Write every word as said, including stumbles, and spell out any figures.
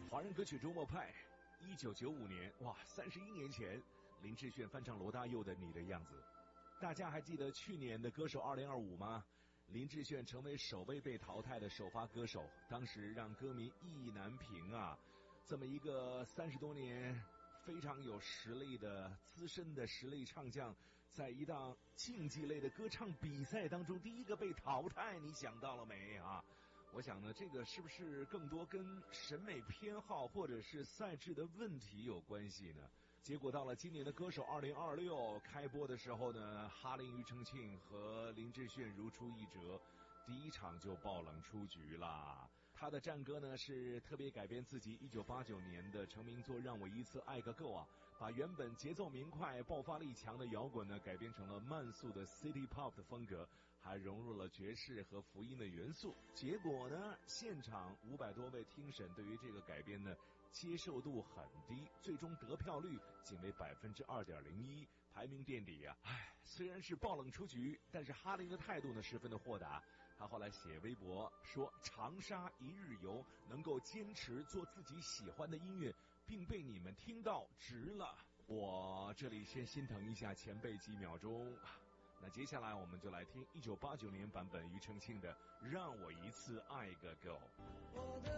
华人歌曲周末派，一九九五年，哇，三十一年前，林志炫翻唱罗大佑的《你的样子》。大家还记得去年的歌手二零二五吗？林志炫成为首位被淘汰的首发歌手，当时让歌迷意难平啊。这么一个三十多年非常有实力的资深的实力唱将，在一档竞技类的歌唱比赛当中第一个被淘汰，你想到了没啊？我想呢，这个是不是更多跟审美偏好或者是赛制的问题有关系呢？结果到了今年的歌手二零二六开播的时候呢，哈林、庾澄庆和林志炫如出一辙，第一场就爆冷出局啦。他的战歌呢是特别改编自己一九八九年的成名作《让我一次爱个够》啊，把原本节奏明快、爆发力强的摇滚呢改编成了慢速的 City Pop 的风格，还融入了爵士和福音的元素。结果呢，现场五百多位听审对于这个改编呢接受度很低，最终得票率仅为百分之二点零一，排名垫底啊！唉，虽然是爆冷出局，但是哈林的态度呢十分的豁达。他后来写微博说：“长沙一日游，能够坚持做自己喜欢的音乐，并被你们听到，值了。”我这里先心疼一下前辈几秒钟。那接下来我们就来听一九八九年版本庾澄庆的《让我一次爱个够》。